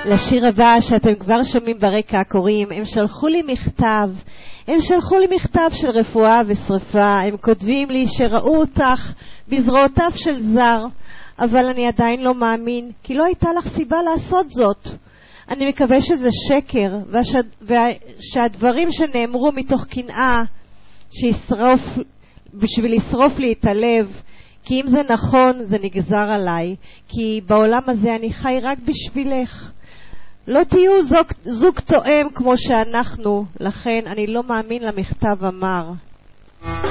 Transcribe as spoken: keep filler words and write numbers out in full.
לשיר הבא שאתם כבר שומעים ברקע קוראים הם שלחו לי מכתב. הם שלחו לי מכתב של רפואה ושריפה. הם כותבים לי שראו אותך בזרועותיו של זר, אבל אני עדיין לא מאמין, כי לא הייתה לך סיבה לעשות זאת. אני מקווה שזה שקר, ושהדברים שנאמרו מתוך קנאה שישרוף, בשביל לשרוף לי את הלב, כי אם זה נכון זה נגזר עליי, כי בעולם הזה אני חי רק בשבילך. לא תהיו זוג, זוג תואם כמו שאנחנו, לכן אני לא מאמין למכתב המר.